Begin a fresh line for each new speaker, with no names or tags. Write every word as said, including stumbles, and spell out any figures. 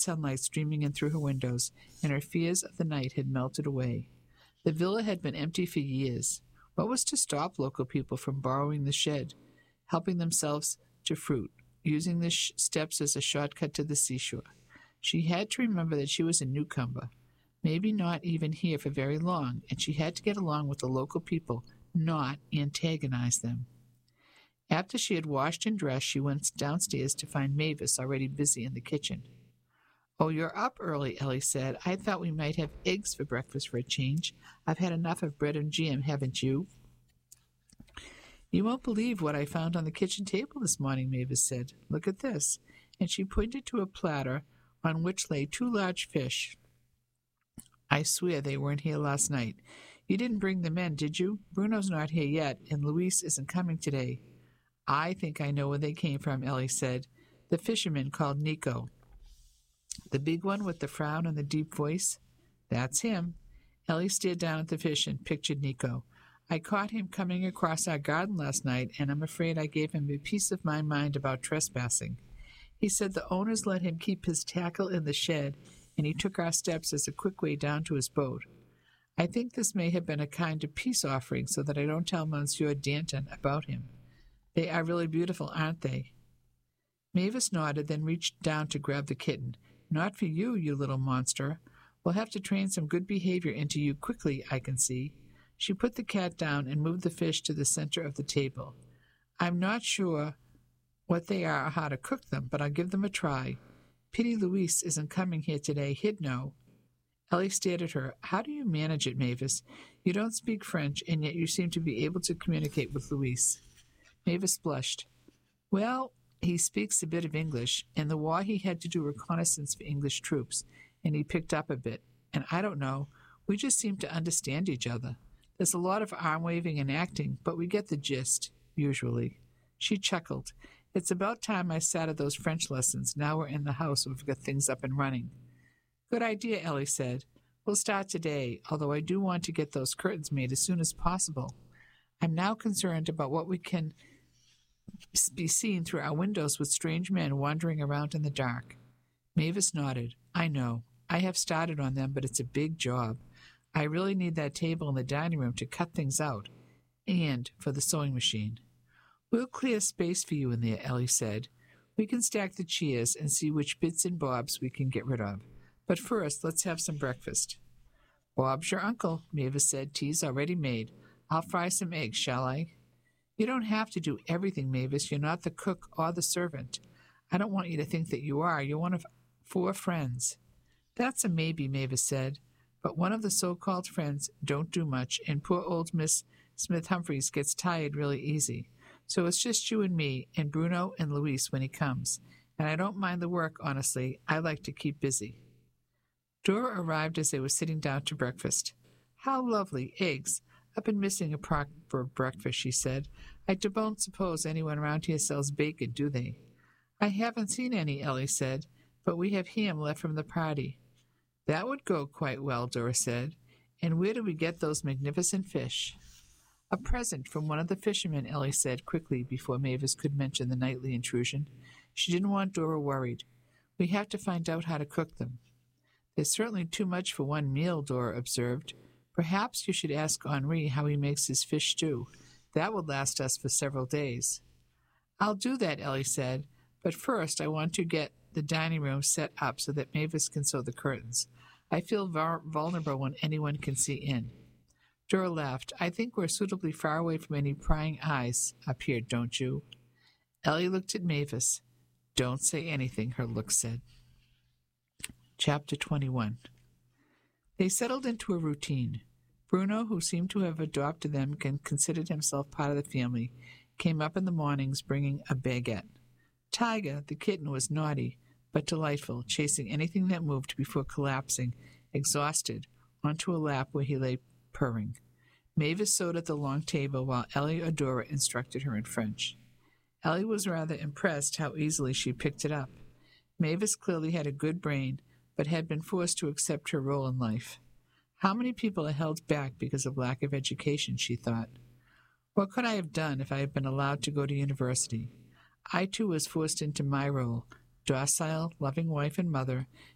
sunlight streaming in through her windows, and her fears of the night had melted away. The villa had been empty for years. What was to stop local people from borrowing the shed, helping themselves to fruit, using the sh- steps as a shortcut to the seashore? She had to remember that she was a newcomer, maybe not even here for very long, and she had to get along with the local people, not antagonize them. After she had washed and dressed, she went downstairs to find Mavis already busy in the kitchen. "Oh, you're up early," Ellie said. "I thought we might have eggs for breakfast for a change. I've had enough of bread and jam, haven't you?" "You won't believe what I found on the kitchen table this morning," Mavis said. "Look at this." And she pointed to a platter on which lay two large fish. "I swear they weren't here last night. You didn't bring them in, did you? Bruno's not here yet, and Luis isn't coming today." "I think I know where they came from," Ellie said. "The fisherman called Nico." "The big one with the frown and the deep voice?" "That's him." Ellie stared down at the fish and pictured Nico. "I caught him coming across our garden last night, and I'm afraid I gave him a piece of my mind about trespassing. He said the owners let him keep his tackle in the shed, and he took our steps as a quick way down to his boat. I think this may have been a kind of peace offering so that I don't tell Monsieur Danton about him. They are really beautiful, aren't they?" Mavis nodded, then reached down to grab the kitten. "Not for you, you little monster. We'll have to train some good behavior into you quickly, I can see." She put the cat down and moved the fish to the center of the table. "I'm not sure what they are or how to cook them, but I'll give them a try. Pity Luis isn't coming here today. He'd know." Ellie stared at her. "How do you manage it, Mavis? You don't speak French, and yet you seem to be able to communicate with Luis." Mavis blushed. "Well, he speaks a bit of English. In the war he had to do reconnaissance for English troops, and he picked up a bit. And I don't know, we just seem to understand each other. There's a lot of arm-waving and acting, but we get the gist, usually." She chuckled. "It's about time I sat at those French lessons. Now we're in the house, we've got things up and running." "Good idea," Ellie said. "We'll start today, although I do want to get those curtains made as soon as possible. I'm now concerned about what we can be seen through our windows with strange men wandering around in the dark." Mavis nodded. "I know. I have started on them, but it's a big job. I really need that table in the dining room to cut things out, and for the sewing machine." "We'll clear space for you in there," Ellie said. "We can stack the chairs and see which bits and bobs we can get rid of. But first, let's have some breakfast." "Bob's your uncle," Mavis said. "Tea's already made. I'll fry some eggs, shall I?" "You don't have to do everything, Mavis. You're not the cook or the servant. I don't want you to think that you are. You're one of four friends." "That's a maybe," Mavis said. "But one of the so-called friends don't do much, and poor old Miss Smith-Humphreys gets tired really easy. So it's just you and me, and Bruno and Luis when he comes. And I don't mind the work, honestly. I like to keep busy." Dora arrived as they were sitting down to breakfast. "How lovely, eggs. I've been missing a proper breakfast," she said. "I don't suppose anyone around here sells bacon, do they?" "I haven't seen any," Ellie said, "but we have ham left from the party." "That would go quite well," Dora said. "And where do we get those magnificent fish?" "A present from one of the fishermen," Ellie said quickly before Mavis could mention the nightly intrusion. She didn't want Dora worried. "We have to find out how to cook them." "There's certainly too much for one meal," Dora observed. "Perhaps you should ask Henri how he makes his fish stew. That would last us for several days." "I'll do that," Ellie said. "But first I want to get the dining room set up so that Mavis can sew the curtains. I feel var- vulnerable when anyone can see in." Dora laughed. "I think we're suitably far away from any prying eyes up here, don't you?" Ellie looked at Mavis. "Don't say anything," her look said. Chapter twenty-one. They settled into a routine. Bruno, who seemed to have adopted them and considered himself part of the family, came up in the mornings bringing a baguette. Tiger, the kitten, was naughty but delightful, chasing anything that moved before collapsing, exhausted, onto a lap where he lay purring. Mavis sewed at the long table while Ellie or Dora instructed her in French. Ellie was rather impressed how easily she picked it up. Mavis clearly had a good brain, but had been forced to accept her role in life. How many people are held back because of lack of education, she thought. What could I have done if I had been allowed to go to university? I, too, was forced into my role, docile, loving wife and mother,